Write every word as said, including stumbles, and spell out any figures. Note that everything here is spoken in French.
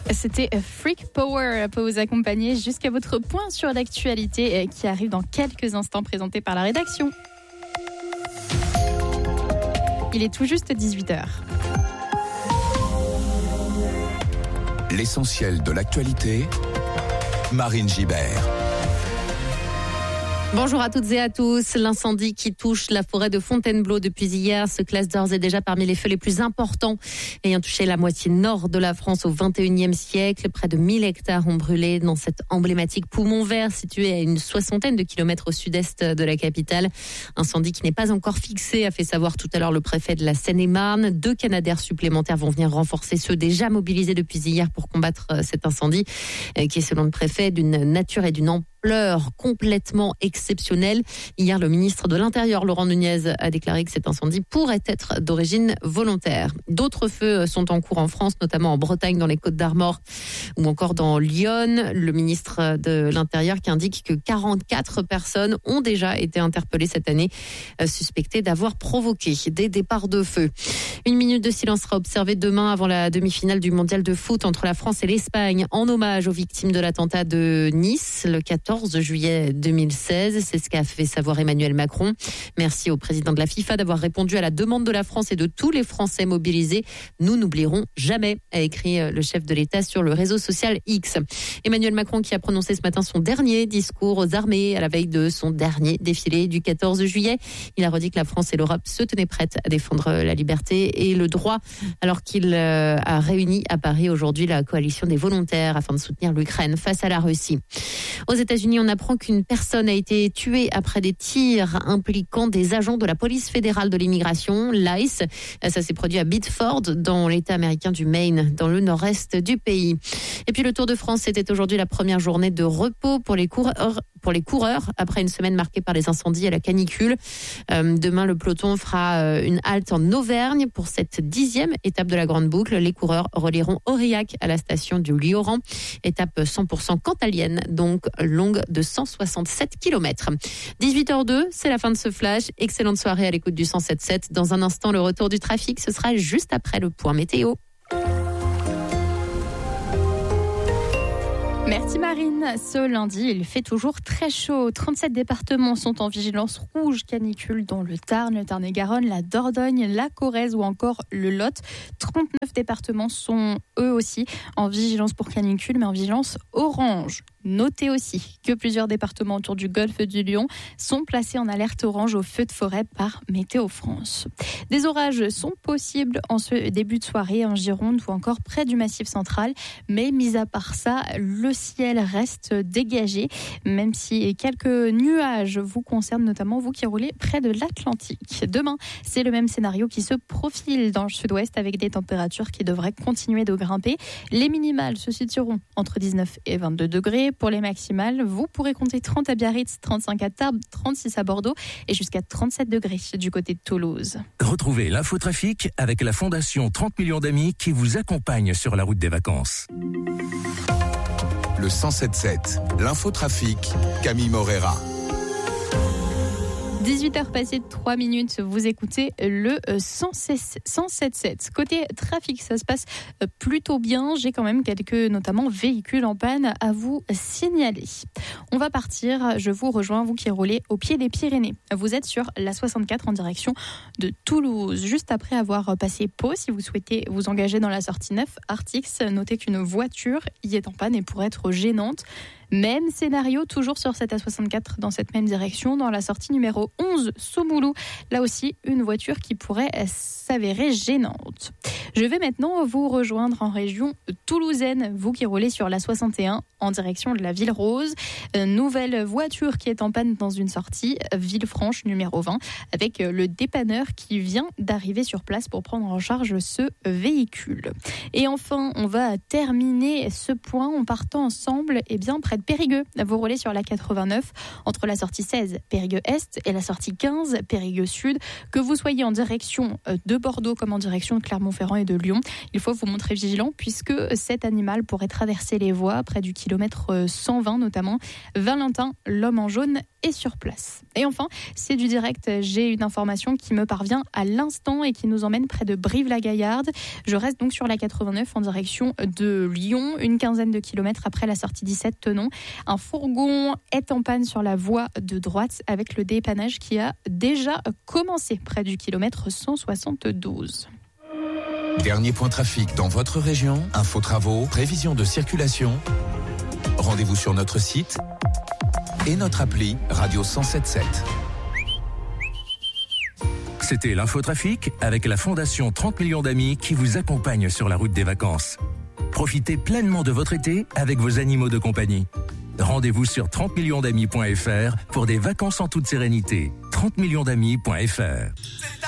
C'était Freak Power pour vous accompagner jusqu'à votre point sur l'actualité qui arrive dans quelques instants, présenté par la rédaction. Il est tout juste dix-huit heures. L'essentiel de l'actualité, Marine Gibert. Bonjour à toutes et à tous. L'incendie qui touche la forêt de Fontainebleau depuis hier se classe d'ores et déjà parmi les feux les plus importants ayant touché la moitié nord de la France au vingt et unième siècle. Près de mille hectares ont brûlé dans cet emblématique poumon vert situé à une soixantaine de kilomètres au sud-est de la capitale. Incendie qui n'est pas encore fixé, a fait savoir tout à l'heure le préfet de la Seine-et-Marne. Deux Canadair supplémentaires vont venir renforcer ceux déjà mobilisés depuis hier pour combattre cet incendie qui est, selon le préfet, d'une nature et d'une ampleur complètement exceptionnel. Hier, le ministre de l'Intérieur, Laurent Nunez, a déclaré que cet incendie pourrait être d'origine volontaire. D'autres feux sont en cours en France, notamment en Bretagne, dans les Côtes-d'Armor ou encore dans Lyon. Le ministre de l'Intérieur qui indique que quarante-quatre personnes ont déjà été interpellées cette année, suspectées d'avoir provoqué des départs de feu. Une minute de silence sera observée demain avant la demi-finale du mondial de foot entre la France et l'Espagne, en hommage aux victimes de l'attentat de Nice le quatorze juillet deux mille seize. C'est ce qu'a fait savoir Emmanuel Macron. Merci au président de la FIFA d'avoir répondu à la demande de la France et de tous les Français mobilisés. Nous n'oublierons jamais, a écrit le chef de l'État sur le réseau social X. Emmanuel Macron qui a prononcé ce matin son dernier discours aux armées à la veille de son dernier défilé du quatorze juillet. Il a redit que la France et l'Europe se tenaient prêtes à défendre la liberté et le droit, alors qu'il a réuni à Paris aujourd'hui la coalition des volontaires afin de soutenir l'Ukraine face à la Russie. Aux États-Unis, on apprend qu'une personne a été tuée après des tirs impliquant des agents de la police fédérale de l'immigration, l'I C E. Ça s'est produit à Biddeford, dans l'État américain du Maine, dans le nord-est du pays. Et puis le Tour de France, c'était aujourd'hui la première journée de repos pour les coureurs, pour les coureurs après une semaine marquée par les incendies et la canicule. Euh, demain, le peloton fera une halte en Auvergne pour cette dixième étape de la Grande Boucle. Les coureurs relieront Aurillac à la station du Lioran. Étape cent pour cent cantalienne, donc longue de cent soixante-sept kilomètres. dix-huit heures deux, c'est la fin de ce flash. Excellente soirée à l'écoute du cent sept sept. Dans un instant, le retour du trafic, ce sera juste après le point météo. Merci Marine. Ce lundi, il fait toujours très chaud. trente-sept départements sont en vigilance rouge canicule, dont le Tarn, le Tarn-et-Garonne, la Dordogne, la Corrèze ou encore le Lot. trente-neuf départements sont eux aussi en vigilance pour canicule, mais en vigilance orange. Notez aussi que plusieurs départements autour du golfe du Lion sont placés en alerte orange au feu de forêt par Météo France. Des orages sont possibles en ce début de soirée en Gironde ou encore près du Massif central, mais mis à part ça, le ciel reste dégagé, même si quelques nuages vous concernent, notamment vous qui roulez près de l'Atlantique. Demain, c'est le même scénario qui se profile dans le sud-ouest avec des températures qui devraient continuer de grimper. Les minimales se situeront entre dix-neuf et vingt-deux degrés. Pour les maximales, vous pourrez compter trente à Biarritz, trente-cinq à Tarbes, trente-six à Bordeaux et jusqu'à trente-sept degrés du côté de Toulouse. Retrouvez l'infotrafic avec la Fondation trente millions d'amis qui vous accompagne sur la route des vacances. Le cent sept sept, l'infotrafic, Camille Morera. dix-huit heures passées de trois minutes, vous écoutez le cent sept sept. Côté trafic, ça se passe plutôt bien. J'ai quand même quelques, notamment, véhicules en panne à vous signaler. On va partir, je vous rejoins, vous qui roulez au pied des Pyrénées. Vous êtes sur la soixante-quatre en direction de Toulouse. Juste après avoir passé Pau, si vous souhaitez vous engager dans la sortie neuf, Artix, notez qu'une voiture y est en panne et pourrait être gênante. Même scénario, toujours sur cette A soixante-quatre dans cette même direction, dans la sortie numéro onze, Somoulou. Là aussi, une voiture qui pourrait s'avérer gênante. Je vais maintenant vous rejoindre en région toulousaine, vous qui roulez sur la soixante et un en direction de la Ville Rose. Nouvelle voiture qui est en panne dans une sortie, Villefranche numéro vingt, avec le dépanneur qui vient d'arriver sur place pour prendre en charge ce véhicule. Et enfin, on va terminer ce point en partant ensemble eh bien, près de Périgueux, vous roulez sur la quatre-vingt-neuf entre la sortie seize Périgueux Est et la sortie quinze Périgueux Sud. Que vous soyez en direction de Bordeaux comme en direction de Clermont-Ferrand et de Lyon, il faut vous montrer vigilant puisque cet animal pourrait traverser les voies près du kilomètre cent vingt notamment. Valentin, l'homme en jaune, est sur place. Et enfin, c'est du direct. J'ai une information qui me parvient à l'instant et qui nous emmène près de Brive-la-Gaillarde. Je reste donc sur la quatre-vingt-neuf en direction de Lyon, une quinzaine de kilomètres après la sortie dix-sept Tenon. Un fourgon est en panne sur la voie de droite avec le dépannage qui a déjà commencé près du kilomètre cent soixante-douze. Dernier point trafic dans votre région, info travaux, prévision de circulation. Rendez-vous sur notre site et notre appli Radio cent sept sept. C'était l'infotrafic avec la Fondation trente millions d'amis qui vous accompagne sur la route des vacances. Profitez pleinement de votre été avec vos animaux de compagnie. Rendez-vous sur trente millions d'amis point f r pour des vacances en toute sérénité. trente millions d'amis point f r.